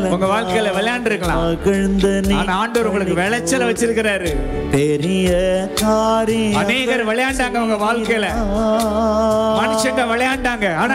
உங்க வாழ்க்கையில விளையாண்டு இருக்கலாம். ஆனா ஆண்டவர் உங்களுக்கு விளைச்சல வச்சிருக்கிறாரு. பெரிய காரியம் அநேகர் விளையாண்டாங்க உங்க வாழ்க்கையில, மனுஷங்க விளையாண்டாங்க. ஆனா